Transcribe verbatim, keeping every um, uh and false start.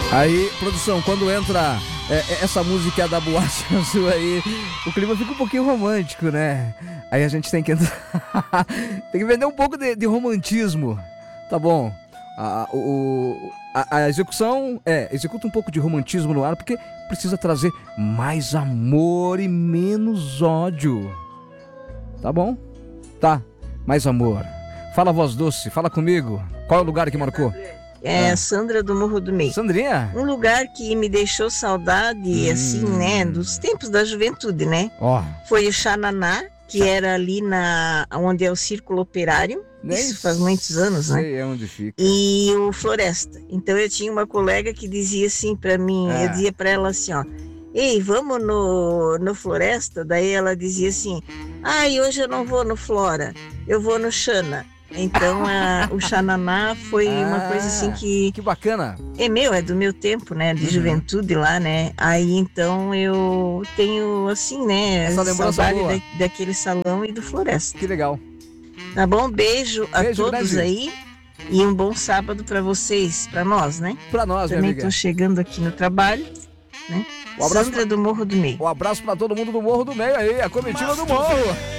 Aí, produção, quando entra é, essa música da Boate Azul aí, o clima fica um pouquinho romântico, né? Aí a gente tem que entrar... tem que vender um pouco de, de romantismo, tá bom? A, o, a, a execução, é, executa um pouco de romantismo no ar, porque precisa trazer mais amor e menos ódio. Tá bom? Tá, mais amor. Fala, voz doce, fala comigo. Qual é o lugar que marcou? É, Ah. Sandra do Morro do Meio. Sandrinha? Um lugar que me deixou saudade, Hum. assim, né, dos tempos da juventude, né? Ó. Foi o Xananá, que era ali na onde é o Círculo Operário. Nem Isso faz muitos anos, né? sei onde fica. E o Floresta. Então eu tinha uma colega que dizia assim pra mim, Ah. eu dizia pra ela assim, ó, ei, vamos no, no Floresta? Daí ela dizia assim, ai, hoje eu não vou no Flora, eu vou no Xana. Então a, o Xananá foi Ah, uma coisa assim que... Que bacana. É meu, é do meu tempo, né? De Uhum. juventude lá, né? Aí então eu tenho, assim, né? Essa lembrança saudade boa. da, daquele salão e do Floresta. Que legal. Tá bom? Beijo a Beijo todos grande. aí. E um bom sábado pra vocês, pra nós, né? Pra nós, minha Também amiga. tô chegando aqui no trabalho, né? Um abraço Sandra do Morro do Meio. Um abraço pra todo mundo do Morro do Meio aí, a comitiva do Morro.